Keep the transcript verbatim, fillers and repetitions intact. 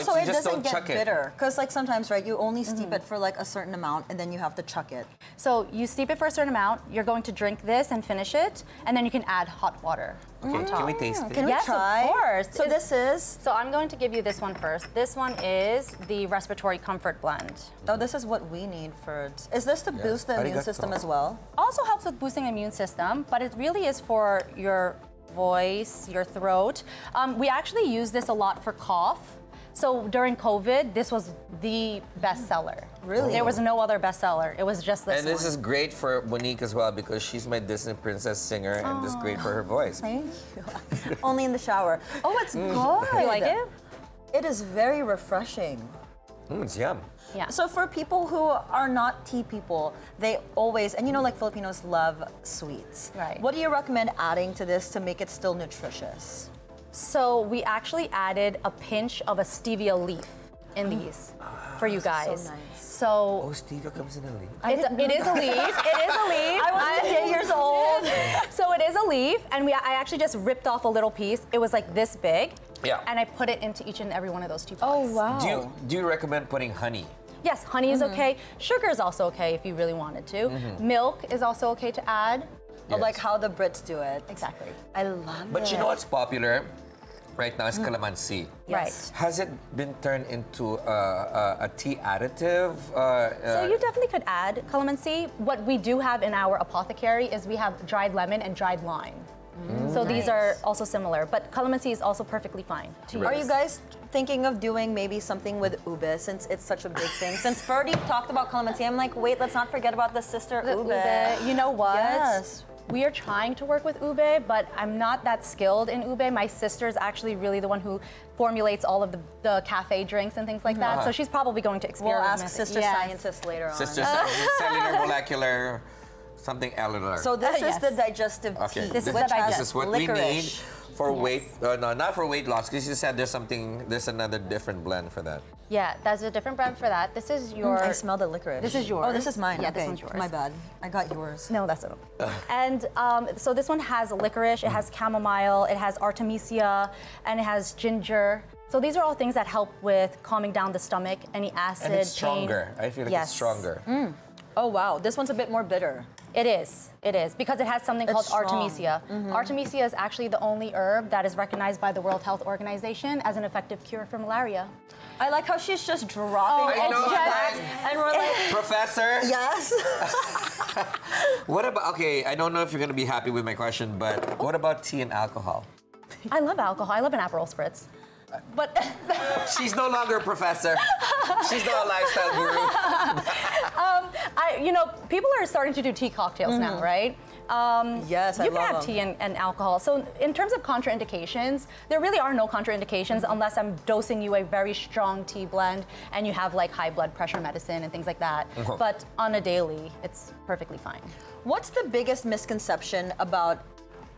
also you it just doesn't don't chuck get it. bitter. Because like sometimes, right, you only steep it for like a certain amount and then you have to chuck it. So you steep it for a certain amount, you're going to drink this and finish it, and then you can add hot water. Okay, can we taste it? Can we Yes, of try? course. So It's- this is, So I'm going to give you this one first. This one is the Respiratory Comfort Blend. oh, this is what we need for, is this to boost the immune Arigato. system as well? Also helps with boosting the immune system, but it really is for your voice, your throat. Um, we actually use this a lot for cough. So during COVID, this was the bestseller. Really? There was no other bestseller. It was just this And this one. is great for Monique as well because she's my Disney princess singer and this is great for her voice. Thank you. Only in the shower. Oh, it's good. You like it? It is very refreshing. Mm, it's yum. Yeah. So for people who are not tea people, they always, and you know like Filipinos love sweets. Right. What do you recommend adding to this to make it still nutritious? So we actually added a pinch of a stevia leaf in these for you guys. nice. So Oh, stevia comes in a leaf. it's a, it is a leaf. It is a leaf. I was today years old. So it is a leaf, and we I actually just ripped off a little piece. It was like this big. Yeah. And I put it into each and every one of those teapots. Oh, wow. Do you do you recommend putting honey? Yes, honey is okay. Sugar is also okay if you really wanted to. Milk is also okay to add. Or like Yes. how the Brits do it. Exactly. I love it. But you know what's popular right now is calamansi. Right. Has it been turned into a, a, a tea additive? Uh, So you definitely could add calamansi. What we do have in our apothecary is we have dried lemon and dried lime. So these are also similar, but calamansi is also perfectly fine to use. Are you guys thinking of doing maybe something with ube since it's such a big thing? Since Ferdy talked about calamansi, I'm like, wait, let's not forget about the sister The ube. ube. You know what? Yes. We are trying to work with ube, but I'm not that skilled in ube. My sister is actually really the one who formulates all of the, the cafe drinks and things like that. So she's probably going to We'll experiment. ask sister Yes. scientists later on. Sister cell- cellular molecular something cellular. So this Uh, is yes. the digestive okay, tea, This is which the has this is what we need licorice. for weight. Uh, no, not for weight loss. Because you said there's something. There's another different blend for that. Yeah, that's a different brand for that. This is your. I smell the licorice. This is yours. Oh, this is mine. Yeah, okay. this one's yours. My bad. I got yours. No, that's it. And um, so this one has licorice, it has chamomile, it has artemisia, and it has ginger. So these are all things that help with calming down the stomach, any acid, And it's pain. stronger. I feel like Yes. it's stronger. Oh wow, this one's a bit more bitter. It is, it is, because it has something It's called strong. artemisia. Artemisia is actually the only herb that is recognized by the World Health Organization as an effective cure for malaria. I like how she's just dropping Oh, all I know, these just- facts, and we're like, Professor, yes. what about? Okay, I don't know if you're gonna be happy with my question, but what about tea and alcohol? I love alcohol, I love an Aperol Spritz. But She's no longer a professor. She's not a lifestyle guru. I, you know, people are starting to do tea cocktails now, right? Um, Yes, I you can love have them. tea and, and alcohol. So in terms of contraindications, there really are no contraindications unless I'm dosing you a very strong tea blend and you have like high blood pressure medicine and things like that. But on a daily, it's perfectly fine. What's the biggest misconception about